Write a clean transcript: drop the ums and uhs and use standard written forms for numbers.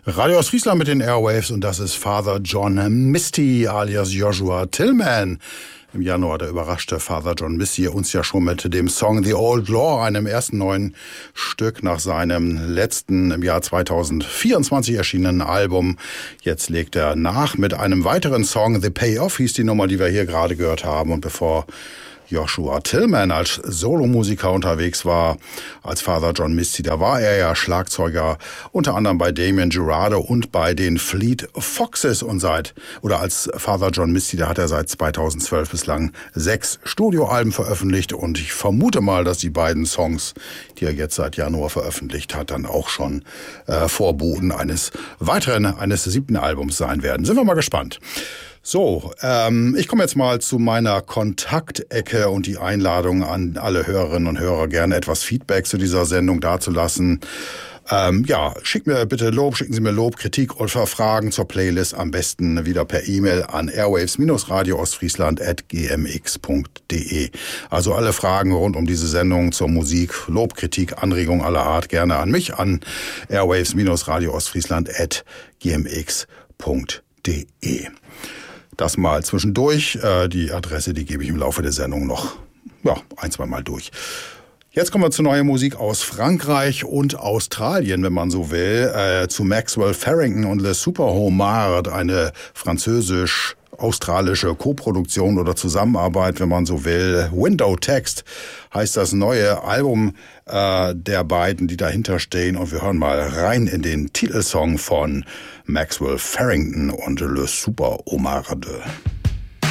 Radio Ostfriesland mit den Airwaves und das ist Father John Misty alias Joshua Tillman. Im Januar, da überraschte Father John Misty uns ja schon mit dem Song The Old Law, einem ersten neuen Stück nach seinem letzten im Jahr 2024 erschienenen Album. Jetzt legt er nach mit einem weiteren Song. The Payoff hieß die Nummer, die wir hier gerade gehört haben. Und bevor Joshua Tillman als Solomusiker unterwegs war, als Father John Misty, da war er ja Schlagzeuger, unter anderem bei Damien Jurado und bei den Fleet Foxes als Father John Misty, da hat er seit 2012 bislang 6 Studioalben veröffentlicht und ich vermute mal, dass die beiden Songs, die er jetzt seit Januar veröffentlicht hat, dann auch schon Vorboten eines 7. Albums sein werden. Sind wir mal gespannt. So, ich komme jetzt mal zu meiner Kontaktecke und die Einladung an alle Hörerinnen und Hörer, gerne etwas Feedback zu dieser Sendung dazulassen. Schicken Sie mir Lob, Kritik oder Fragen zur Playlist am besten wieder per E-Mail an airwaves-radioostfriesland@gmx.de. Also alle Fragen rund um diese Sendung zur Musik, Lob, Kritik, Anregung aller Art gerne an mich an airwaves-radioostfriesland@gmx.de. Das mal zwischendurch. Die Adresse, die gebe ich im Laufe der Sendung noch 1-2 Mal durch. Jetzt kommen wir zu neuer Musik aus Frankreich und Australien, wenn man so will. Zu Maxwell Farrington und Le Super Homard, eine französisch-australische Koproduktion oder Zusammenarbeit, wenn man so will. Window Text heißt das neue Album der beiden, die dahinter stehen. Und wir hören mal rein in den Titelsong von Maxwell Farrington und Le Super Homard.